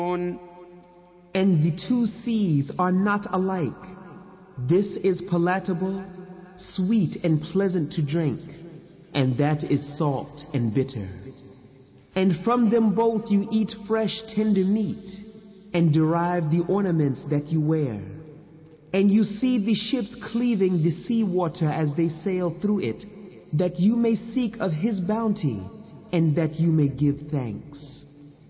And the two seas are not alike. This is palatable, sweet and pleasant to drink, and that is salt and bitter. And from them both you eat fresh tender meat, and derive the ornaments that you wear. And you see the ships cleaving the sea water as they sail through it, that you may seek of his bounty, and that you may give thanks.